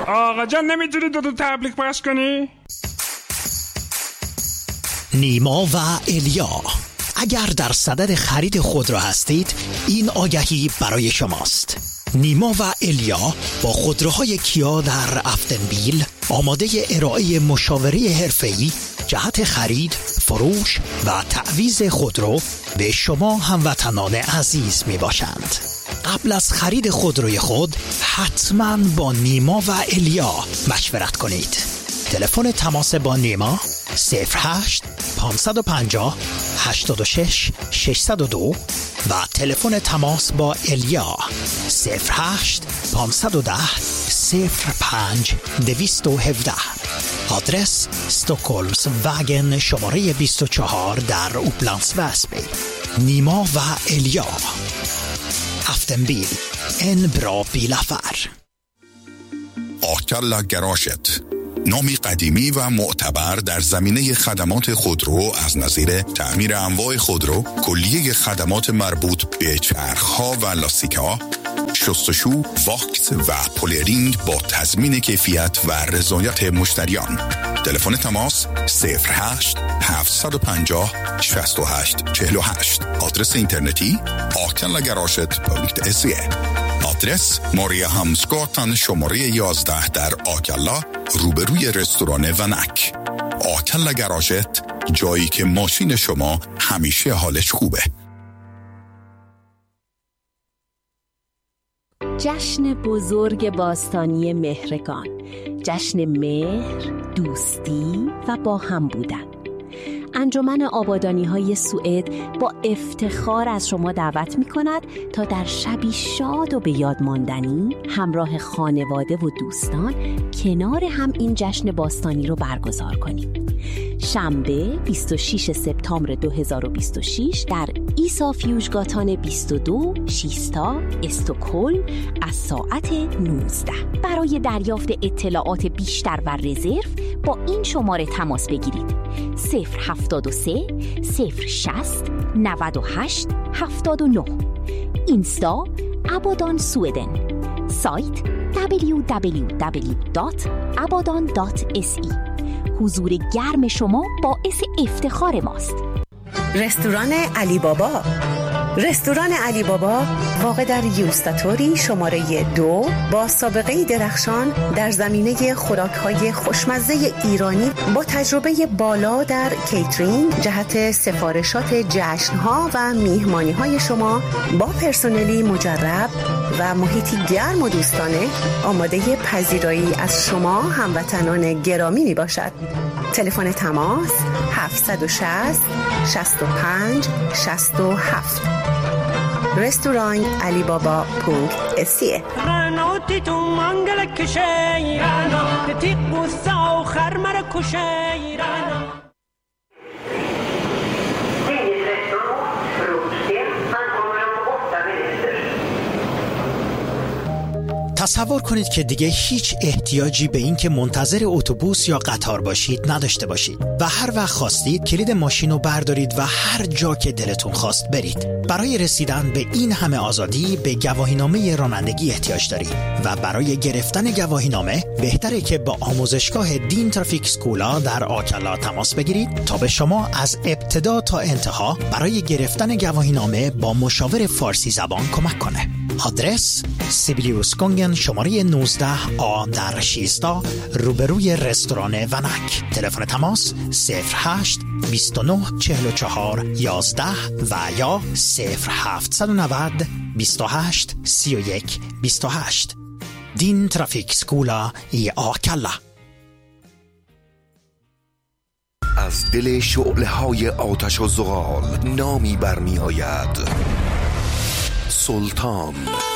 آقا جان نمیتونی دو تبلیغ پخش کنی؟ نیما و الیا، اگر در صدد خرید خودرو هستید این آگهی برای شماست. نیما و الیا با خودروهای کیا در افتنبیل آماده ارائه مشاوره حرفه‌ای جهت خرید، فروش و تعویض خودرو به شما هموطنان عزیز می باشند. قبل از خرید خودروی خود حتما با نیما و الیا مشورت کنید. تلفن تماس با نیما 08 550 86 602 و تلفن تماس با الیا 08 510 05 217. آدرس استکهلمس واگن شماره 24 در اوپلندس وسبی. نیما و الیا، افتنبیل، en bra bilaffär. آکلا گراشت، نامی قدیمی و معتبر در زمینه خدمات خودرو از نظیر تعمیر انواع خودرو، کلیه خدمات مربوط به چرخ‌ها و لاستیک‌ها، شستشو، واکس و پولرینگ با تضمین کیفیت و رضایت مشتریان. تلفن تماس 08 750 68 48. آدرس اینترنتی akellagaraget.se. آدرس ماریا همسگاتن شماره 11 در آکلا، روبروی رستوران ونک. آکلا گراژت، جایی که ماشین شما همیشه حالش خوبه. جشن بزرگ باستانی مهرگان، جشن مهر، دوستی و با هم بودن. انجمن آبادانی‌های سوئد با افتخار از شما دعوت می‌کند تا در شبی شاد و به یاد ماندنی همراه خانواده و دوستان کنار هم این جشن باستانی رو برگزار کنیم. شنبه 26 سپتامبر 2026 در ایسا فیوژگاتان 22 شیستا استکهلم از ساعت 19. برای دریافت اطلاعات بیشتر و رزرو با این شماره تماس بگیرید: 073 060 98 79. اینستا ابادان سویدن. سایت www.abadan.se. حضور گرم شما باعث افتخار ماست. رستوران علی بابا. رستوران علی بابا واقع در یوستاتوری شماره 2 با سابقه درخشان در زمینه خوراک‌های خوشمزه ایرانی با تجربه بالا در کیترینگ جهت سفارشات جشن‌ها و میهمانی‌های شما با پرسنلی مجرب و محیطی گرم و دوستانه آماده پذیرایی از شما هموطنان گرامی می باشد. تلفن تماس 760 65 67. رستوران علی بابا .se. تصور کنید که دیگه هیچ احتیاجی به این که منتظر اتوبوس یا قطار باشید نداشته باشید و هر وقت خواستید کلید ماشین رو بردارید و هر جا که دلتون خواست برید. برای رسیدن به این همه آزادی به گواهینامه رانندگی احتیاج دارید و برای گرفتن گواهینامه بهتره که با آموزشگاه دین ترافیک سکولا در آکلا تماس بگیرید تا به شما از ابتدا تا انتها برای گرفتن گواهینامه با مشاور فارسی زبان کمک کنه. آدرس سیبیلیوسکونگن شماره 19 آ در شیستا روبروی رستوران ونک. تلفن تماس 08 29 44 11 و یا 0790 28 31 28. دین ترافیک سکولا ای آکلا. از دل شعله‌های آتش و زغال نامی برمی آید: سلطان.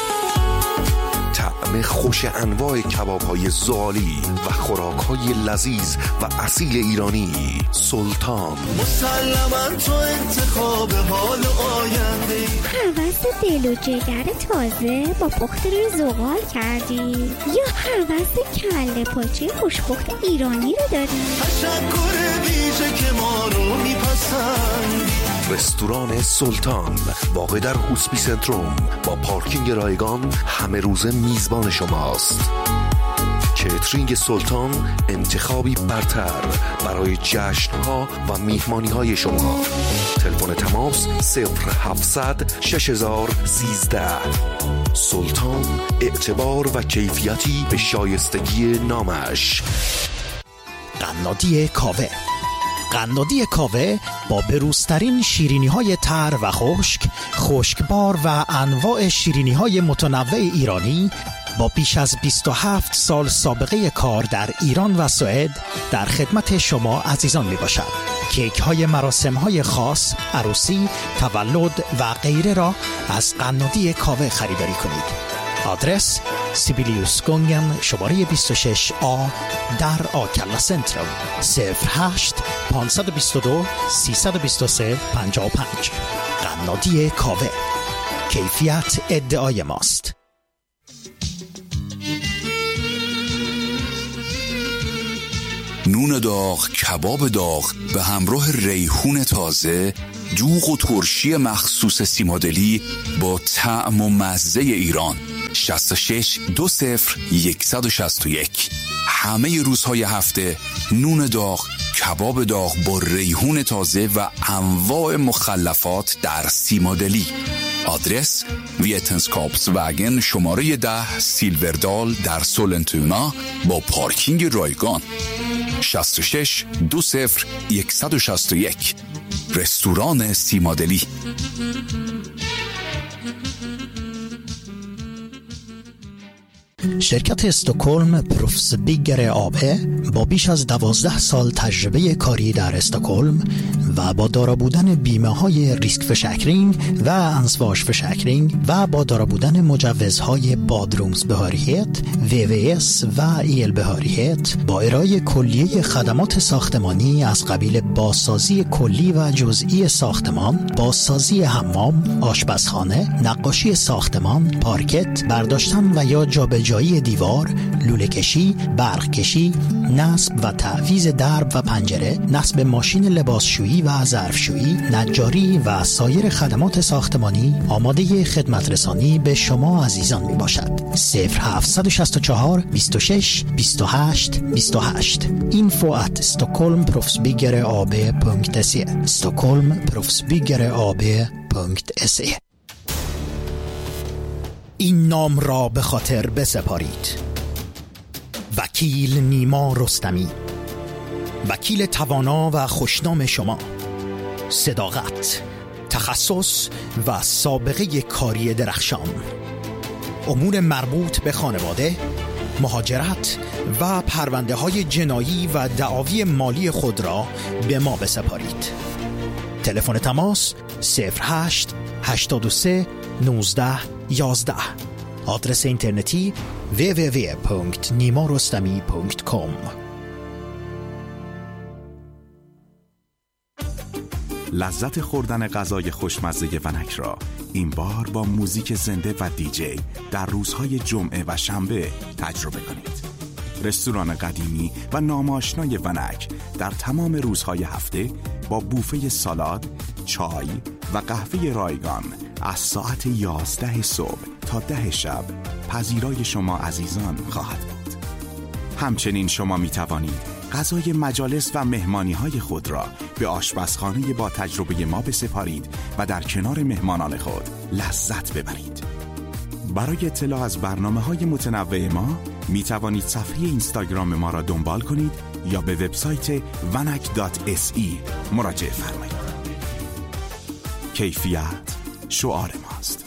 طعم خوش انواع کباب‌های زغالی و خوراک‌های لذیذ و اصیل ایرانی. سلطان. مسلماً تو انتخاب حال آینده. هوس دل و جگر تازه با پخت روی زغال کردی یا هوس کله پاچه خوشپخت ایرانی رو داری؟ تشکر ویژه که ما رو میپسندی. رستوران سلطان واقع در هوسپی سنتروم با پارکینگ رایگان همه روزه میزبان شماست. کیترینگ سلطان، انتخابی برتر برای جشن‌ها و میهمانی‌های شما. تلفن تماس 0700 6013. سلطان، اعتبار و کیفیتی به شایستگی نامش. قنادی کاوه. قنادی کاوه با بروزترین شیرینی‌های تر و خشکبار و انواع شیرینی‌های متنوع ایرانی با بیش از 27 سال سابقه کار در ایران و سوئد در خدمت شما عزیزان می باشد. کیک های مراسم های خاص، عروسی، تولد و غیره را از قنادی کاوه خریداری کنید. آدرس سیبیلیوس گونگن شماره 26A در آکلا سنترال 08 522 323 55. قنادی کاوه، کیفیت ادعای ماست. نون داغ، کباب داغ به همراه ریحون تازه، دوغ و ترشی مخصوص سیمادلی با طعم و مزه ایران. 66 20 161. همه روزهای هفته نون داغ، کباب داغ با ریحون تازه و انواع مخلفات در سیمادلی. آدرس ویتنسکاپس وگن شماره 10 سیلوردال در سولنتونا با پارکینگ رایگان. 66 20 161. رستوران سیمادلی. شرکت استکهلم پروفسبیگر AB با بیش از 12 سال تجربه کاری در استکهلم و با دارا بودن بیمه های ریسک فشکرینگ و انسواش فشکرینگ و با دارا بودن مجوزهای بادرومز بهاریت، VVS و EL بهاریت با ارائه کلیه خدمات ساختمانی از قبیل بازسازی کلی و جزئی ساختمان، بازسازی حمام، آشپزخانه، نقاشی ساختمان، پارکت، برداشتن و یا جابجایی دیوار، لوله کشی، برق کشی، نصب و تعویض درب و پنجره، نصب ماشین لباسشویی و ظرفشویی، نجاری و سایر خدمات ساختمانی آماده خدمت رسانی به شما عزیزان می باشد. 0764 26 28 28. info@stockholmproffsbyggerab.se stockholmproffsbyggerab.se. این نام را به خاطر بسپارید: وکیل نیما رستمی، وکیل توانا و خوشنام شما. صداقت، تخصص و سابقه کاری درخشان. امور مربوط به خانواده، مهاجرت و پرونده های جنایی و دعاوی مالی خود را به ما بسپارید. تلفن تماس 08 83 19 11. آدرس اینترنتی www.nimarostami.com. لذت خوردن غذای خوشمزه ونک را این بار با موزیک زنده و دیجی در روزهای جمعه و شنبه تجربه کنید. رستوران قدیمی و ناماشنای ونک در تمام روزهای هفته با بوفه سالاد، چای و قهوه رایگان از ساعت 11 صبح تا 10 شب پذیرای شما عزیزان خواهد بود. همچنین شما می توانید غذای مجالس و مهمانی‌های خود را به آشپزخانه با تجربه ما بسپارید و در کنار مهمانان خود لذت ببرید. برای اطلاع از برنامه‌های متنوع ما می توانید صفحه اینستاگرام ما را دنبال کنید یا به وبسایت vanak.se مراجعه فرمایید. کیفیت شعار ماست.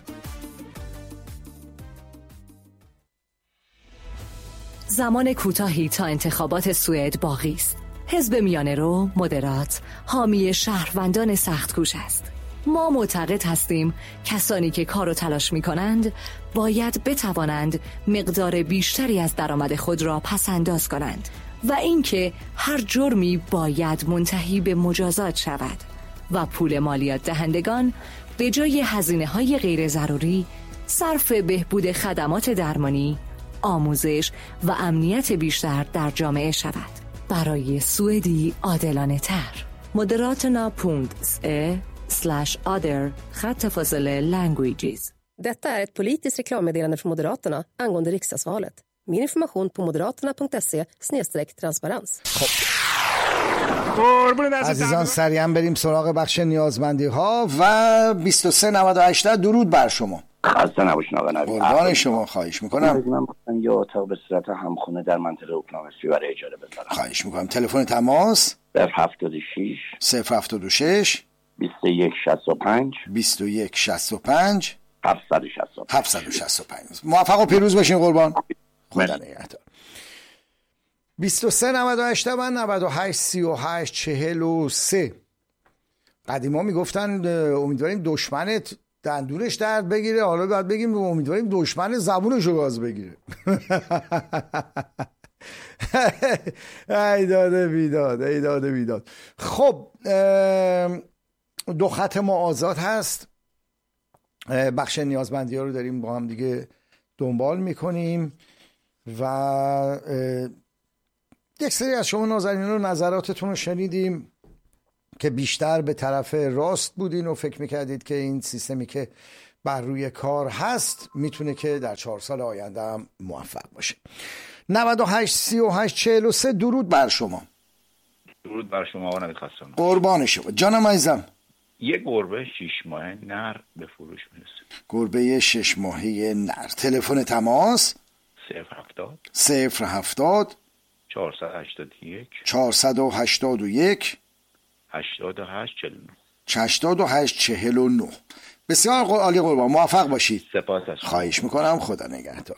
زمان کوتاهی تا انتخابات سوئد باقی است. حزب میانه رو، مدرات، حامی شهروندان سخت‌کوش است. ما معتقد هستیم کسانی که کار و تلاش می کنند باید بتوانند مقدار بیشتری از درآمد خود را پس‌انداز کنند و اینکه هر جرمی باید منتهی به مجازات شود و پول مالیات دهندگان به جای هزینه‌های غیر ضروری صرف بهبود خدمات درمانی، آموزش و امنیت بیشتر در جامعه شود. برای سوئدی عادلانه تر. Moderaterna.se/other/languages. Detta är ett politiskt reklammeddelande från Moderaterna angående riksdagsvalet. Mer information på moderaterna.se/transparens. عزیزان سریعا بریم سراغ بخش نیازمندی ها و 2398. درود بر شما. خسته نباشین آقا نبی. قربان شما، خواهش میکنم. من یه اتاق به صورت همخونه در منطقه اکرامسی برای اجاره بذارم. خواهش میکنم. تلفن تماس 076 076 2165 2165 765. موفق و پیروز باشین قربان. خدا نگهدار. 2398 و 98 38 43. قدیما میگفتن امیدواریم دشمنت دندونش درد بگیره، حالا باید بگیم امیدواریم دشمن زبونشو گاز بگیره. ای داده بیداد. خب دو خط ما آزاد هست. بخش نیازمندی ها رو داریم با هم دیگه دنبال میکنیم و یک سری از شما نازنینان و نظراتتون رو شنیدیم که بیشتر به طرف راست بودین و فکر میکردید که این سیستمی که بر روی کار هست میتونه که در 4 سال آینده هم موفق باشه. 98 38 43. درود بر شما. درود بر شما آقا نبی خواستم. قربان شما جانم عزیزم. یه گربه 6 ماهه نر به فروش میرسه. گربه 6 ماهه نر. تلفن تماس 070 481 88 49. بسیار عالی قربان، موفق باشید. سپاس. خواهش میکنم، خدا نگهدار.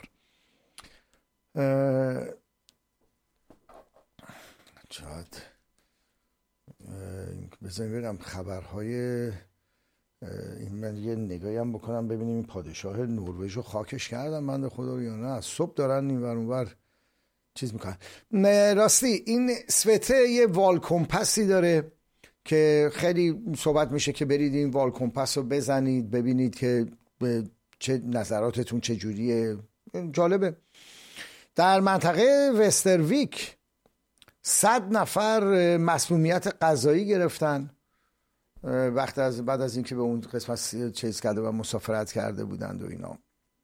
بذاریم ببینم خبرهای این، من یه نگاهی هم بکنم ببینیم این پادشاه نروژ رو خاکش کردن بنده خدا یا نه. صبح دارن این ور اون ور چیز میکنن. راستی این سوته یه وال کمپسی داره که خیلی صحبت میشه که برید این وال کمپس رو بزنید ببینید که چه نظراتتون چه جوریه. جالبه. در منطقه وسترویک 100 نفر مسمومیت غذایی گرفتن بعد از اینکه به اون قسمت چیز کرده و مسافرت کرده بودند و اینا.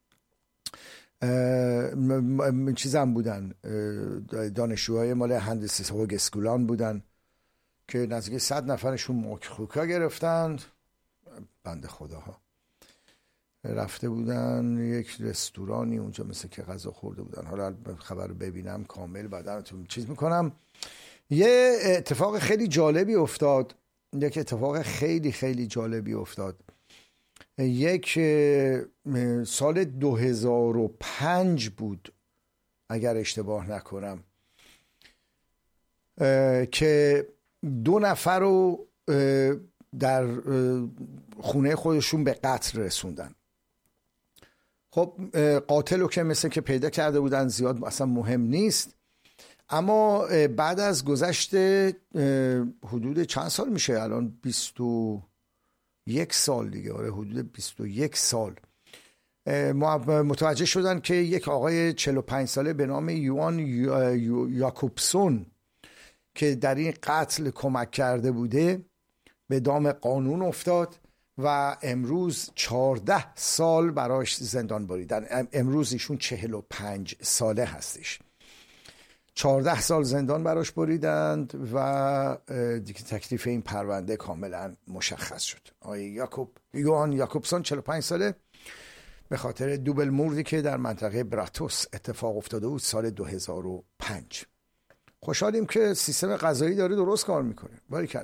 چیزم بودن دانشجوهای مال هندسی هوگسکولان بودن که نزدیک 100 نفرشون موکخوکا گرفتند. بنده خداها رفته بودن یک رستورانی اونجا مثل که غذا خورده بودن. حالا خبر رو ببینم کامل بعدتون چیز میکنم. یه اتفاق خیلی جالبی افتاد. یک سال 2005 بود اگر اشتباه نکنم که 2 نفر رو در خونه خودشون به قتل رسوندن. خب قاتل رو که مثل که پیدا کرده بودن زیاد اصلا مهم نیست، اما بعد از گذشت حدود چند سال میشه الان 21 سال دیگه، آره حدود 21 سال متوجه شدن که یک آقای 45 ساله به نام یوان یاکوبسون که در این قتل کمک کرده بوده به دام قانون افتاد و امروز 14 سال براش زندان بریدن. امروز ایشون 45 ساله هستش. 14 سال زندان براش بریدند و دیگه تکلیف این پرونده کاملا مشخص شد. آقای یوان یاکوبسون 45 ساله به خاطر دوبل مردی که در منطقه براتوس اتفاق افتاده بود سال 2005. خوشحالیم که سیستم قضایی داره درست کار میکنه. باریکلا.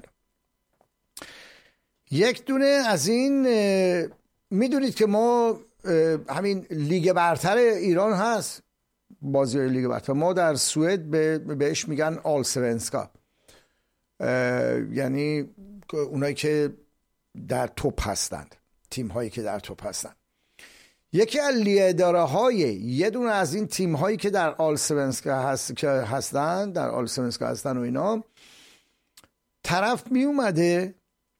یک دونه از این میدونید که ما همین لیگ برتر ایران هست، بازی لیگ برتر ما در سوئد بهش میگن آلسونسکا، یعنی اونایی که در توپ هستند، تیم هایی که در توپ هستند. یکی از لیدرهای های یه دونه از این تیم هایی که در آلسونسکا هستند، در آلسونسکا هستن و اینا، طرف می اومده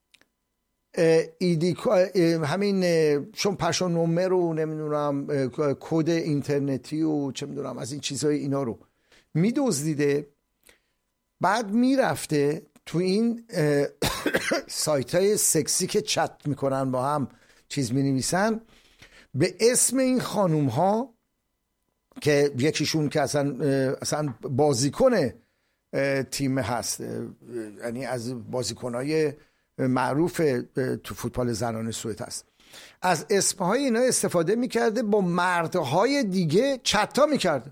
همین چون پشنومه رو نمیدونم کد اینترنتی و چه میدونم از این چیزهای اینا رو میدزدیده، بعد میرفته تو این سایت های سکسی که چت میکنن با هم چیز مینویسن، به اسم این خانوم ها که یکیشون که اصلا بازیکن تیم هست، یعنی از بازیکنهای معروف تو فوتبال زنان سوئد هست، از اسمهای اینا استفاده میکرده، با مردهای دیگه چتا میکرده.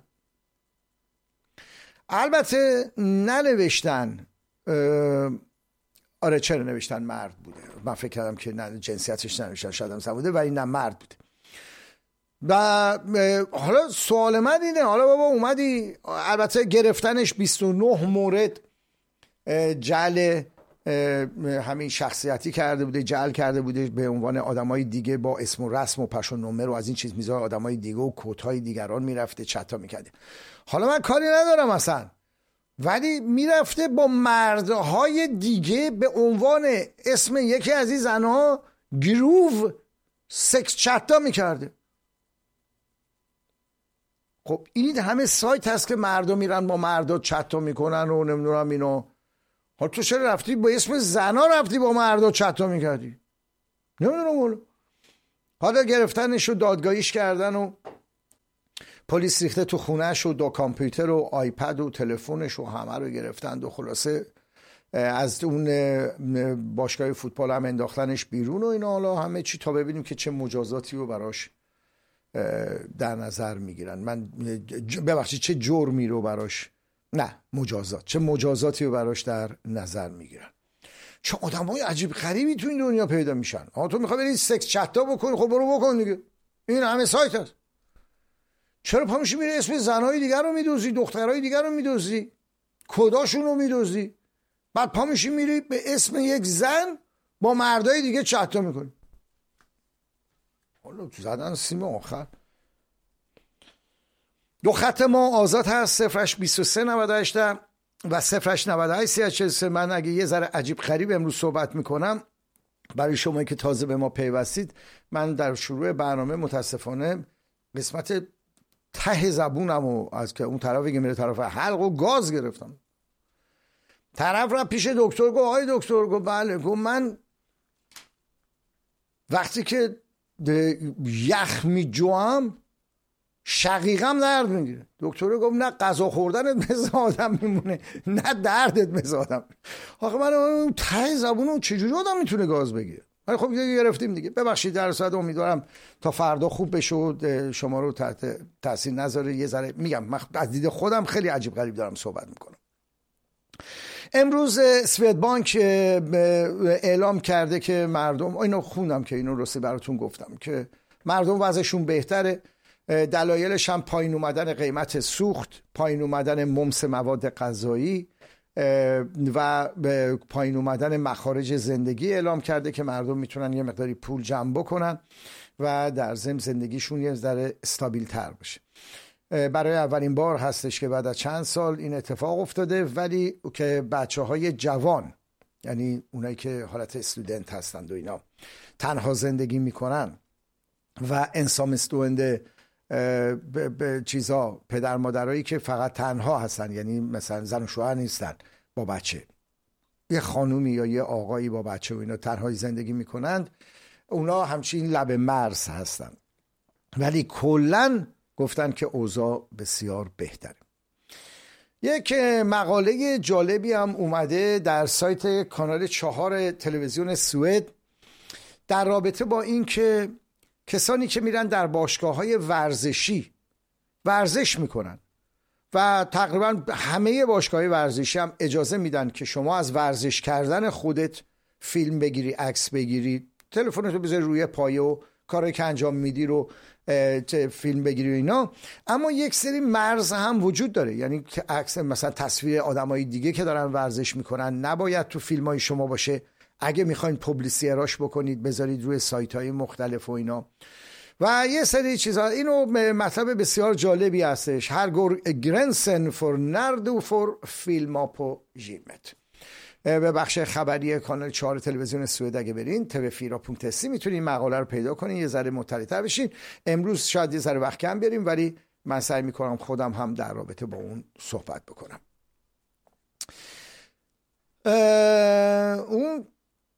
البته ننوشتن، آره چرا نوشتن مرد بوده، من فکر کردم که نه جنسیتش ننوشتن، شاید هم زن بوده، ولی نه مرد بوده. و حالا سوال من اینه، حالا بابا اومدی، البته گرفتنش 29 مورد جعل همین شخصیتی کرده بوده، جعل کرده بوده به عنوان آدمای دیگه با اسم و رسم و پش و نمره و از این چیز میذاره آدمای دیگه و کدهای دیگران میرفته چتا میکرده. حالا من کاری ندارم اصلا، ولی میرفته با مردهای دیگه به عنوان اسم یکی از این زنها گروو سکس چتا میکرده. خب این همه سایت هست که مردم میرن با مردا چتا میکنن و نمیدونم اینو. حالا تو چرا رفتی با اسم زنا رفتی با مردا چتا میکردی؟ نمیدونم. حالا گرفتنش و دادگاهیش کردن و پلیس ریخته تو خونهش و دو کامپیوتر و آیپد و تلفنش و همه رو گرفتند و خلاصه از اون باشگاه فوتبال هم انداختنش بیرون و اینا. حالا همه چی تا ببینیم که چه مجازاتی رو براش در نظر میگیرن. من ببخشید چه جرمی رو براش، نه مجازات، چه مجازاتی رو براش در نظر میگیرن. چه آدمای عجیب غریبی تو این دنیا پیدا میشن. تو میخوای بری سکس چتا بکنی، خب برو بکن دیگه، این همه سایت هست. چرا پا میشی میری اسم زنهای دیگر رو میدوزی، دخترهای دیگر رو میدوزی، کداشون رو میدوزی، بعد پا میشی میری به اسم یک زن با مردای دیگه چتا میکنی. حالا زدن سیم آخر. دو خط ما آزاد هست، 02398 و 098 من اگه یه ذره عجیب غریب امروز صحبت میکنم برای شما که تازه به ما پیوستید، من در شروع برنامه متاسفانه قسمت ته زبونم و از که اون طرفی که میره طرف حلق و گاز گرفتم. طرف را پیش دکتر گفت آی دکتر، گفت بله، گفت من وقتی که یخ میجوام شقیقم درد میگیره. دکتر گفت نه غذا خوردنت مثل آدم میمونه، نه دردت مثل آدم. آخه من اون ته زبونو چجوری آدم میتونه گاز بگیره؟ ولی خب دیگه گرفتیم دیگه. ببخشید در صد، امیدوارم تا فردا خوب بشه، شما رو تحت تاثیر نذاره. یه ذره میگم من از دید خودم خیلی عجیب غریب دارم صحبت میکنم. امروز سوئد بانک اعلام کرده که مردم، اینو خوندم که اینو راستی براتون گفتم که مردم وضعشون بهتره. دلایلش هم پایین اومدن قیمت سوخت، پایین اومدن ممس مواد غذایی و پایین اومدن مخارج زندگی اعلام کرده که مردم میتونن یه مقداری پول جمع بکنن و در ضمن زندگیشون یه ذره استابیل تر بشه. برای اولین بار هستش که بعد از چند سال این اتفاق افتاده، ولی که بچه‌های جوان، یعنی اونایی که حالت استودنت هستند و اینا، تنها زندگی میکنن و انسامستوئنده به چیزا، پدر مادرایی که فقط تنها هستن، یعنی مثلا زن و شوهر نیستن با بچه، یه خانومی یا یه آقایی با بچه و اینا تنهایی زندگی میکنند، اونا همچین لب مرز هستن. ولی کلن گفتن که اوضاع بسیار بهتره. یک مقاله جالبی هم اومده در سایت کانال 4 تلویزیون سوئد در رابطه با این که کسانی که میرن در باشگاه‌های ورزشی ورزش میکنن و تقریبا همه باشگاه‌های ورزشی هم اجازه میدن که شما از ورزش کردن خودت فیلم بگیری، عکس بگیری، تلفنتو بذاری روی پایه و کاری که انجام میدی رو فیلم بگیری و اینا. اما یک سری مرز هم وجود داره، یعنی که عکس مثلا تصویر آدمای دیگه که دارن ورزش میکنن نباید تو فیلمای شما باشه. اگه میخواین پوبلیسیراش بکنید بذارید روی سایت‌های مختلف و اینا و یه سری چیزا. اینو مطلب بسیار جالبی هستش. هر گور گرنسن فور نردو فور فیلم پو جیمت. به بخش خبری کانال 4 تلویزیون سوئد اگه برین tv4.se میتونین مقاله رو پیدا کنین، یه ذره مطلع‌تر بشین. امروز شاید یه ذره وقت کم بریم، ولی من سعی میکنم خودم هم در رابطه با اون صحبت بکنم. اون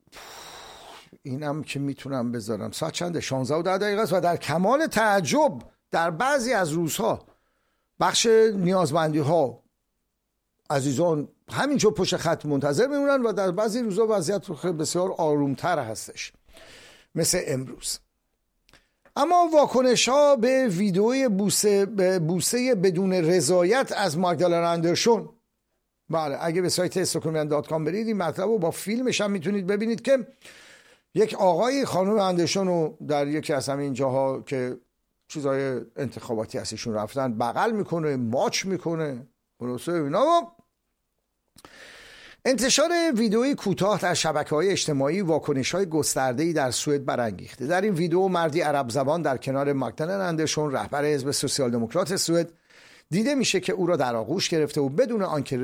اینم که میتونم بذارم ساعت چنده؟ 16:10 است و در کمال تعجب در بعضی از روزها بخش نیازمندی ها عزیزان همینجور پشت خط منتظر میمونن و در بعضی روزا وضعیت بسیار آرومتر هستش مثل امروز. اما واکنش ها به ویدئوی بوسه بدون رضایت از ماگدالنا اندرسون، بله اگه به سایت استوکومیان.com برید این مطلب رو با فیلمش هم میتونید ببینید که یک آقای خانم اندرسون رو در یکی از همین جاها که چیزای انتخاباتی هستشون رفتن بغل میکنه، ماچ میکنه خلاصه اینا. انتشار ویدئوی کوتاه در شبکه‌های اجتماعی واکنش‌های گسترده‌ای در سوئد برانگیخته. در این ویدئو مردی عرب زبان در کنار ماگدالنا اندرسون رهبر حزب سوسیال دموکرات سوئد دیده میشه که او را در آغوش گرفته و بدون آنکه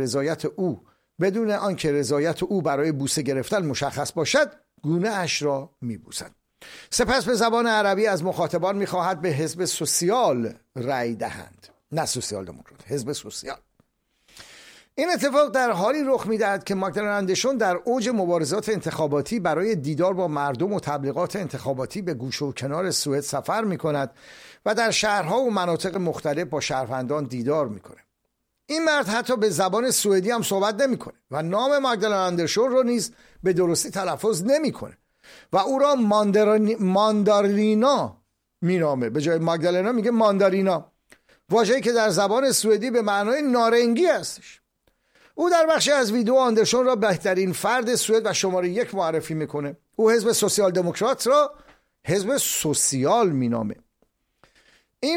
رضایت او برای بوسه گرفتن مشخص باشد گونه اش را میبوسد. سپس به زبان عربی از مخاطبان میخواهد به حزب سوسیال رأی دهند، نه سوسیال دموکرات، حزب سوسیال. این اتفاق در حالی رخ میدهد که ماگدالنا اندرسون در اوج مبارزات انتخاباتی برای دیدار با مردم و تبلیغات انتخاباتی به گوشه و کنار سوئد سفر میکند و در شهرها و مناطق مختلف با شهروندان دیدار میکنه. این مرد حتی به زبان سوئدی هم صحبت نمیکنه و نام ماگدالنا اندرسون رو نیز به درستی تلفظ نمیکنه و او را ماندارینا مینامه، به جای ماگدالنا میگه ماندارینا، واژه‌ای که در زبان سوئدی به معنای نارنگی هستش. او در بخشی از ویدئو اندرسون را بهترین فرد سوئد و شماره 1 معرفی میکنه. او حزب سوسیال دموکرات را حزب سوسیال مینامه. این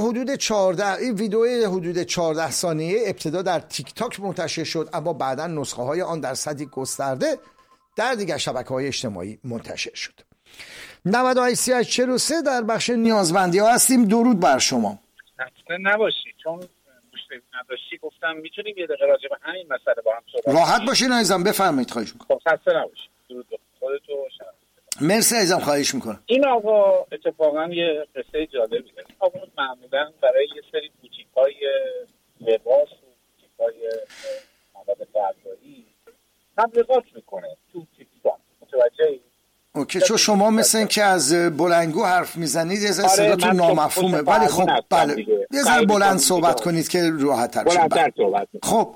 ویدئو حدود 14 ثانیه ابتدا در تیک تاک منتشر شد، اما بعدا نسخه های آن در سطحی گسترده در دیگر شبکه‌های اجتماعی منتشر شد. 9843 در بخش نیازمندی ها هستیم. درود بر شما. خسته نباشید، چون مشکلی نداشتی گفتم میتونیم یه دقیقه راجع به همین مسئله با هم صحبت راحت باشین عزیزم، بفرمایید. خواهش میکنم. خسته نباشید. درود به خودت و شما. مرسی عزیزم، خواهش میکنم. این آقا اتفاقا یه قصه جالبی داره. آقا معمولا برای یه سری بوتیک‌های لباس و بوتیک‌های مواد غذایی تبلیغات میکنه تو تیک تاک. متوجهی؟ اوکی، چون شما مثل این که از بلندگو حرف میزنید یه ذره صداتون نامفهومه، ولی خب بله یه ذره بلند صحبت کنید که راحت تر شه. بلندتر صحبت کنید. خب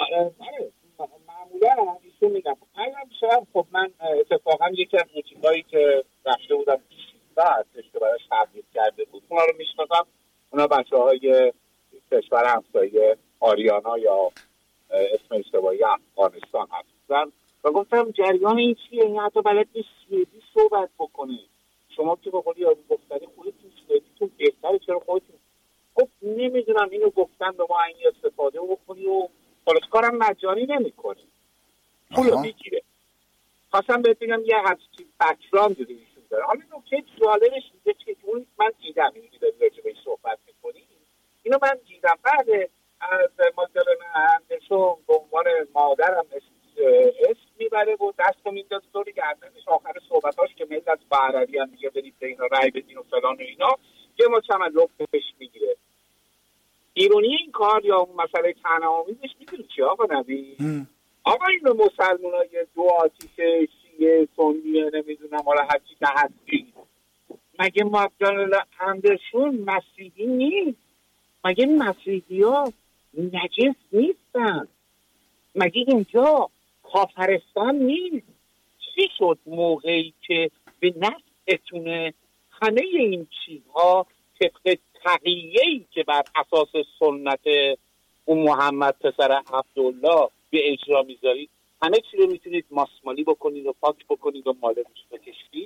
معمولا ایشون میگم شاید خب من اتفاقا یکی از موتیکایی که رفته بودم هستش که براش تبلیغ کرده بود، اونا رو میشناسم. اونا بچه‌های کشور همسایه آریانا یا اسم اشتباهی افغانستان هستن و گفتم جریان این چیه؟ این حتی بلد نیست سوئدی صحبت بکنه. شما که به قولی یارو گفتنی خودتون سوئدیتون بهتره، چرا خودتون؟ گفت نمیدونم اینو گفتن به ما این استفاده بکنی و خلاص کارم مجانی نمیکنی، پولو میگیره. خواستم بهت بگم یه همچین بک‌گراند ایشون داره. حالا نکته جالبش میگه که اون من دیدم اینو داری راجع بهش صحبت میکنی، اینو من دیدم بعد از ماگدالنا اندرسون به عنوان مادرم اسم میبره و دست رو میندازه دور گردنش. آخر صحبتاش که ملت با عربی هم میگه برید به اینا رای بدین و فلان و اینا، یه مچم از لفتش میگیره. ایرونی این کار یا اون مسئله تنامیزش میدونی چی آقا نبی؟ آقا اینو مسلمانای دو آتیشه شیعه سنیه نمیدونم حالا هرچی که هستی، مگه ماگدالنا اندرسون مسیحی نیست؟ مگه مسیحی ها نجس نیستن؟ مگه اینجا کافرستان نیست؟ چی شد موقعی که به نفعتونه همه این چیزها طبق تقیه‌ای که بر اساس سنت اون محمد پسر عبدالله به اجرا میذارید، همه چی رو میتونید ماسمالی بکنید و پاک بکنید و ماله روش بکشید؟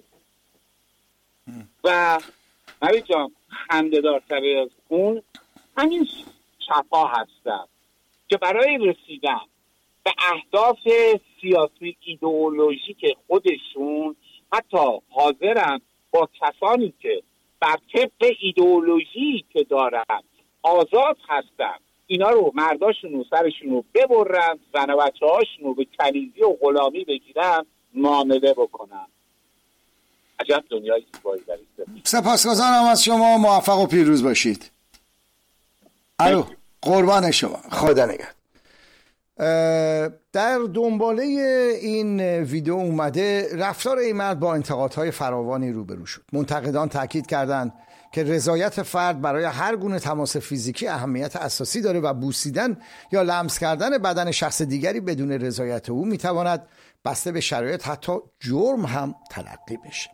و نبی جان خنده دارتر از اون همین چپا هستن که برای رسیدن به اهداف سیاسی ایدئولوژیک خودشون حتی حاضرن با کسانی که بر طبق ایدئولوژی که دارن آزاد هستن اینا رو مرداشون و سرشون رو ببرن، زن و بچه هاشون رو به کنیزی و غلامی بگیرن، معامله بکنن. عجب دنیای زیبایی دارید. سپاسگزارم از شما، موفق و پیروز باشید. الو قربان شما، خدا نگهدار. در دنباله این ویدیو اومده رفتار این مرد با انتقادهای فراوانی روبرو شد. منتقدان تاکید کردند که رضایت فرد برای هر گونه تماس فیزیکی اهمیت اساسی داره و بوسیدن یا لمس کردن بدن شخص دیگری بدون رضایت او میتواند بسته به شرایط حتی جرم هم تلقی بشه.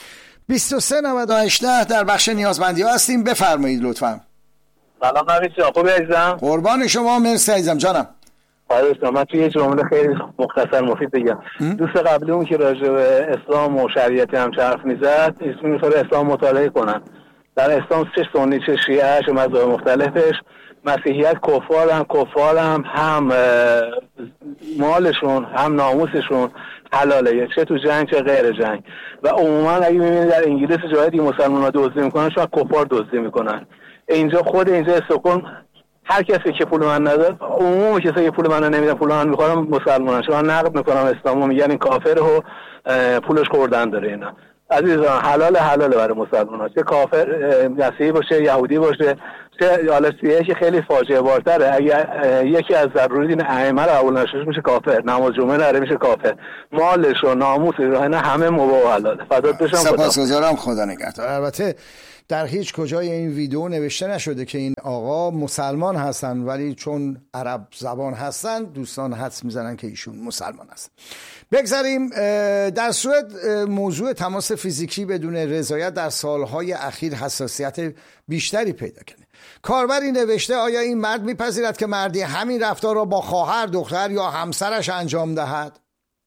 2398 در بخش نیازمندی ها هستیم، بفرمایید لطفا. سلام نوید جان، خوبی عزیزم؟ قربان شما، مرسی عزیزم جانم. من توی یه جمله خیلی مختصر مفید بگم. دوست قبلیمون که راجع به اسلام و شریعت هم حرف میزد، میتونه اسلام مطالعه کنن. در اسلام چه سنی چه شیعه چه مذاهب مختلفش، مسیحیت کفارم هم مالشون هم ناموسشون حلاله، چه تو جنگ چه غیر جنگ. و عموما اگه میبینید در انگلیس جایی که مسلمان‌ها دزدی میکنن شاید کفار دزدی میکنن. اینجا استکهلم هر کسی که پول من نداد، عموم کسایی که پول منو نمیدن پول من میخورن مسلمانن. شما نقد میکنم اسلامو، میگن این کافره و پولش خوردن داره. اینا عزیزان حلاله برای مسلمان‌ها، چه کافر مسیحی باشه یهودی باشه چه آلسیه که خیلی فاجعه بارتره. اگه یکی از ضروری دین ائمه رو قبول نشه میشه کافر، نماز جمعه نره میشه کافر، مالش و ناموسش اینا همه مباح و حلاله. فدات بشم. سپاسگزارم، خدا نگهدار. البته در هیچ کجای این ویدیو نوشته نشده که این آقا مسلمان هستن، ولی چون عرب زبان هستن دوستان حدس میزنن که ایشون مسلمان هستن. بگذاریم. در سوئد موضوع تماس فیزیکی بدون رضایت در سالهای اخیر حساسیت بیشتری پیدا کرده. کاربری نوشته آیا این مرد میپذیرد که مردی همین رفتار را با خواهر، دختر یا همسرش انجام دهد؟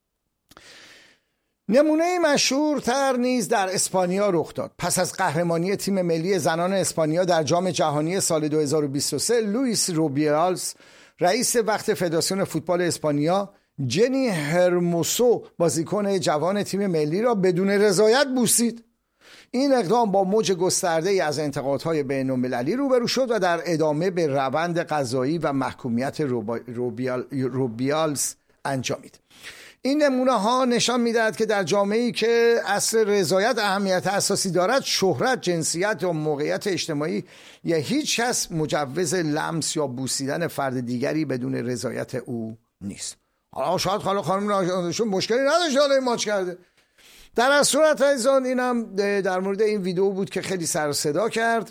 نمونه مشهورتر نیز در اسپانیا رخ داد. پس از قهرمانی تیم ملی زنان اسپانیا در جام جهانی سال 2023، لوئیس روبیالز رئیس وقت فدراسیون فوتبال اسپانیا جنی هرموسو بازیکن جوان تیم ملی را بدون رضایت بوسید. این اقدام با موج گسترده‌ای از انتقادهای بین‌المللی روبرو شد و در ادامه به روند قضایی و محکومیت روبیالز انجامید. این نمونه ها نشان می‌دهد که در جامعه‌ای که اصل رضایت اهمیت اساسی دارد، شهرت، جنسیت یا موقعیت اجتماعی یا هیچ کس مجوز لمس یا بوسیدن فرد دیگری بدون رضایت او نیست. حالا شاید خانم ناشون مشکلی نداشته، حالا ماچ کرده. در از صورت ایزان اینم در مورد این ویدیو بود که خیلی سر و صدا کرد.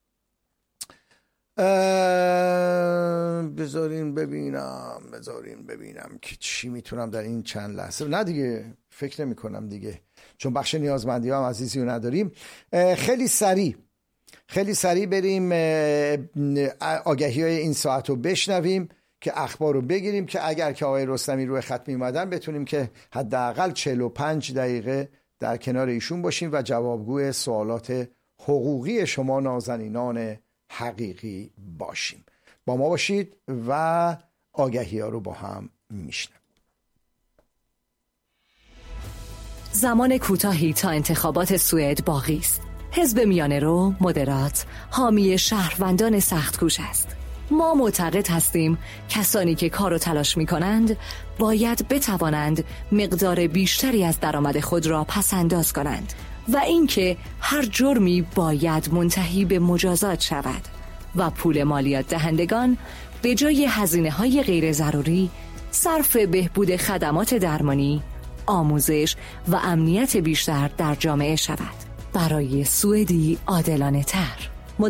بذارین ببینم که چی میتونم در این چند لحظه. نه دیگه فکر نمی کنم دیگه، چون بخش نیازمندی ها هم عزیزی رو نداریم. خیلی سریع بریم آگهی های این ساعت رو بشنویم که اخبار رو بگیریم که اگر که آقای رستمی روی خط میمدن بتونیم که حداقل 45 دقیقه در کنار ایشون باشیم و جوابگوی سوالات حقوقی شما نازنینان حقیقی باشیم. با ما باشید و آگهی ها رو با هم میشنویم. زمان کوتاهی تا انتخابات سوئد باقی است. حزب میانه رو مدرات حامی شهروندان سخت‌کوش است. ما معتقد هستیم کسانی که کار و تلاش می کنند باید بتوانند مقدار بیشتری از درآمد خود را پس‌انداز کنند و اینکه هر جرمی باید منتهی به مجازات شود و پول مالیات دهندگان به جای هزینه‌های غیر ضروری صرف بهبود خدمات درمانی، آموزش و امنیت بیشتر در جامعه شود. برای سوئدی عادلانه تر.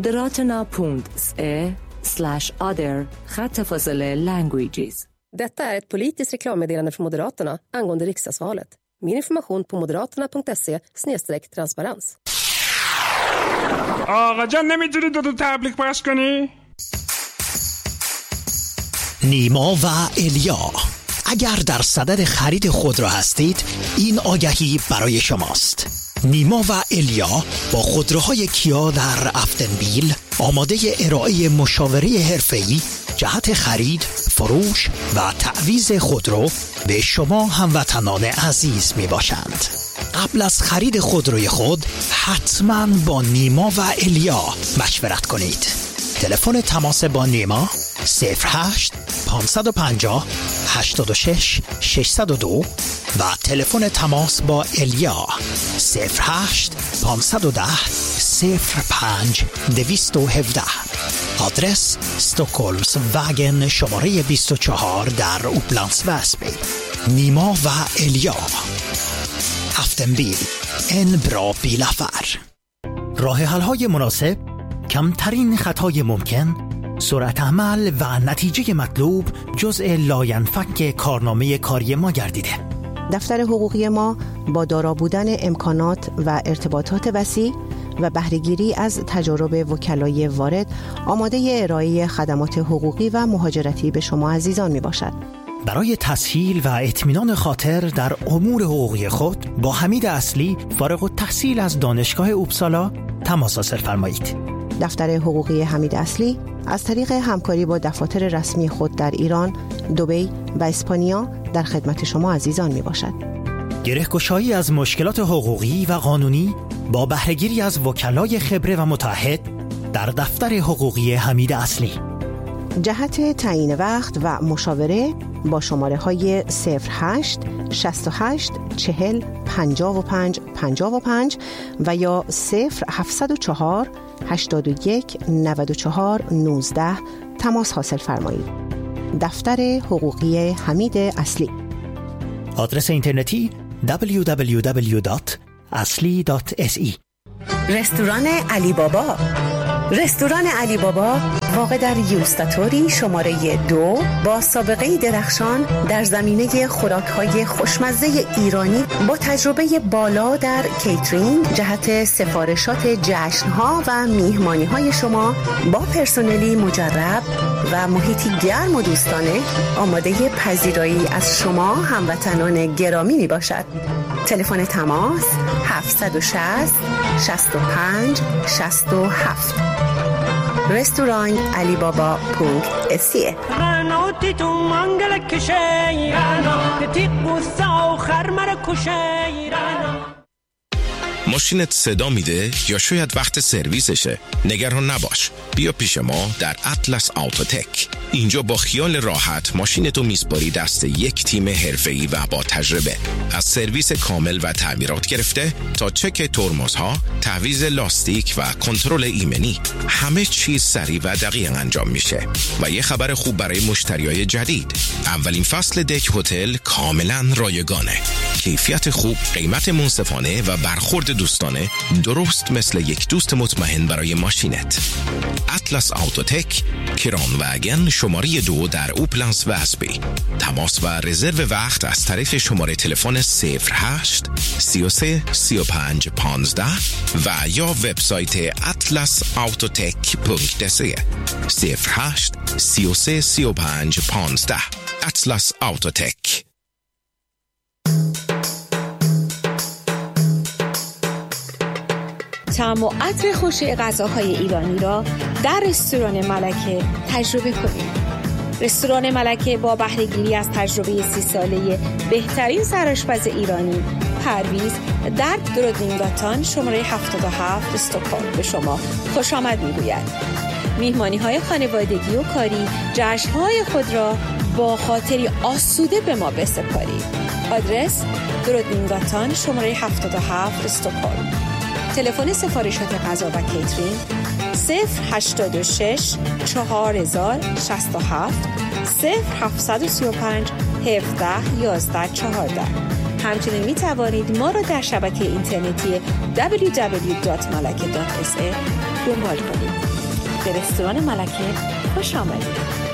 Moderaterna.se/other/languages. Detta är ett politiskt reklammeddelande från Moderaterna angående riksdagsvalet. Mer information på moderaterna.se/transparens. آقا جان نمیتونی دو تبلیغ پخش کنی؟ نیما و الیا، اگر در صدد خرید خودرو هستید این آگهی برای شماست. نیما و الیا با خودروهای کیا در افتنبیل آماده ارائه مشاوره حرفه‌ای جهت خرید، فروش و تعویض خودرو به شما هموطنان عزیز می باشند. قبل از خرید خودروی خود حتما با نیما و الیا مشورت کنید. تلفن تماس با نیما 08 550 86 602 و تلفن تماس با الیا 08 510 05 217. آدرس استکهلمس وگن شماره 24 در اوپلندس وسبی. نیما و الیا، افتنبیل، en bra bilaffär. راه حل‌های مناسب، کمترین خطای ممکن، سرعت عمل و نتیجه مطلوب جزء لاینفک کارنامه کاری ما گردیده. دفتر حقوقی ما با دارا بودن امکانات و ارتباطات وسیع و بهره‌گیری از تجارب وکلای وارد آماده ارائه خدمات حقوقی و مهاجرتی به شما عزیزان می باشد. برای تسهیل و اطمینان خاطر در امور حقوقی خود با حمید اصلی فارغ التحصیل از دانشگاه اوبسالا تماس حاصل فرمایید. دفتر حقوقی حمید اصلی از طریق همکاری با دفاتر رسمی خود در ایران، دبی و اسپانیا در خدمت شما عزیزان می باشد. گره‌گشایی از مشکلات حقوقی و قانونی با بهره‌گیری از وکلای خبره و متعهد در دفتر حقوقی حمید اصلی. جهت تعیین وقت و مشاوره با شماره های 08 68 40 55 55 و یا 0704 81 94 19 تماس حاصل فرمایید. دفتر حقوقی حمید اصلی. آدرس اینترنتی www.asli.se. رستوران علی بابا. رستوران علی بابا واقع در یوستاتوری شماره 2 با سابقه درخشان در زمینه خوراک‌های خوشمزه ایرانی با تجربه بالا در کیترینگ جهت سفارشات جشن‌ها و میهمانی‌های شما با پرسنلی مجرب و محیطی گرم و دوستانه آماده پذیرایی از شما هموطنان گرامی می باشد. تلفن تماس 760 65 67. رستوران علی بابا .se. ماشینت صدا میده یا شاید وقت سرویسشه؟ نگران نباش، بیا پیش ما در اطلس آوتوتک. اینجا با خیال راحت ماشینتو میسپاری دست یک تیم حرفه‌ای و با تجربه. از سرویس کامل و تعمیرات گرفته تا چک ترمزها، تعویض لاستیک و کنترل ایمنی، همه چیز سریع و دقیق انجام میشه. و یه خبر خوب برای مشتریای جدید، اولین فصل دک هتل کاملا رایگانه. کیفیت خوب، قیمت منصفانه و برخورد دوستانه، درست مثل یک دوست مطمئن برای ماشینت. اطلس آوتوتک، کران واگن شماره 2 در اوپلنس واسبی. تماس و رزرو وقت از طریق شماره تلفن 08 33 35 15 و یا وبسایت atlasautotek.se 08 33 35 15. اطلس آوتوتک. طعم و عطر خوش غذاهای ایرانی را در رستوران ملکه تجربه کنید. رستوران ملکه با بهره‌گیری از تجربه 30 ساله بهترین سرآشپز ایرانی پرویز در درودینگاتان شماره 77 استکهلم به شما خوش آمد می‌گوید. میهمانی‌های خانوادگی و کاری، جشن‌های خود را با خاطری آسوده به ما بسپارید. آدرس درودینگاتان شماره 77 استکهلم. تلفن سفارشات غذا و کیترینگ 086 4067 0735 17 11 14. همچنین می توانید ما را در شبکه اینترنتی www.malake.se دنبال کنید. به رستوران ملکه خوش آمدید.